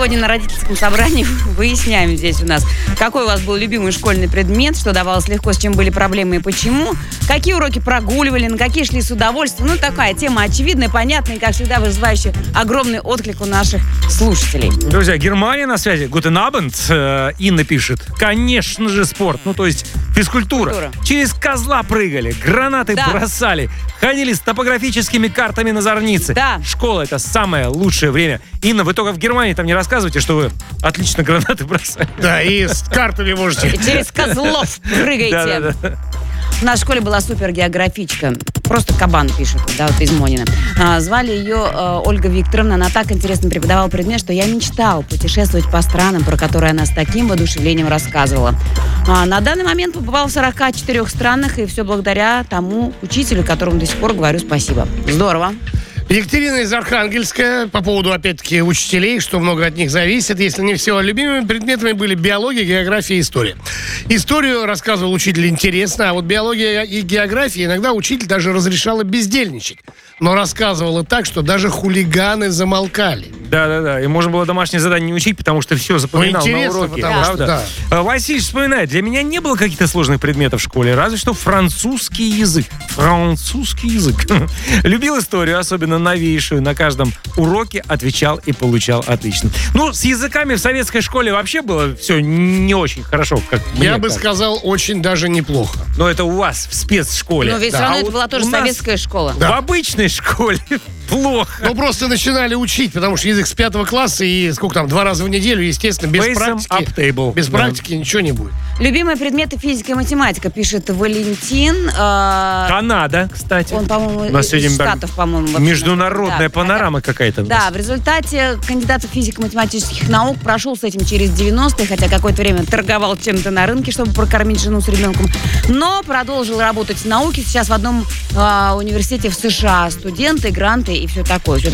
Сегодня на родительском собрании выясняем здесь у нас, какой у вас был любимый школьный предмет, что давалось легко, с чем были проблемы и почему, какие уроки прогуливали, на какие шли с удовольствием. Ну, такая тема очевидная, понятная, и, как всегда, вызывающая огромный отклик у наших слушателей. Друзья, Германия на связи. Guten Abend. Инна пишет. Конечно же, спорт. Ну, то есть физкультура. Через козла прыгали, гранаты бросали, ходили с топографическими картами на зорнице. Да. Школа — это самое лучшее время. Инна, вы только в Германии там не рассказывайте, что вы отлично гранаты бросали. Да, и с картами можете. И через козлов прыгайте. Да. В нашей школе была супергеографичка. Просто кабан пишет, да, вот из Монина. Звали ее Ольга Викторовна. Она так интересно преподавала предмет, что я мечтал путешествовать по странам, про которые она с таким воодушевлением рассказывала. На данный момент побывал в 44 странах, и все благодаря тому учителю, которому до сих пор говорю спасибо. Здорово. Екатерина из Архангельска по поводу, опять-таки, учителей, что много от них зависит. Если не все, любимыми предметами были биология, география и история. Историю рассказывал учитель интересно, а вот биология и география иногда учитель даже разрешала бездельничать. Но рассказывала так, что даже хулиганы замолкали. Да. И можно было домашнее задание не учить, потому что все запоминал на уроке. Правда? Василий вспоминает, для меня не было каких-то сложных предметов в школе, разве что французский язык. Любил историю, особенно новейшую. На каждом уроке отвечал и получал отлично. Ну, с языками в советской школе вообще было все не очень хорошо, как мне Я бы кажется. сказал, очень даже неплохо. Но это у вас в спецшколе. Но ведь все равно это была тоже советская школа. В обычной школе плохо. Ну, просто начинали учить, потому что язык с 5 класса и сколько там, 2 раза в неделю, естественно, без практики ничего не будет. Любимые предметы физика и математика, пишет Валентин. Канада, кстати. Он, по-моему, У нас из Штатов, по-моему. Международная панорама какая-то. Да, в результате кандидат физико-математических наук прошел с этим через 90-е, хотя какое-то время торговал чем-то на рынке, чтобы прокормить жену с ребенком. Но продолжил работать в науке. Сейчас в одном университете в США. Студенты, гранты и все такое.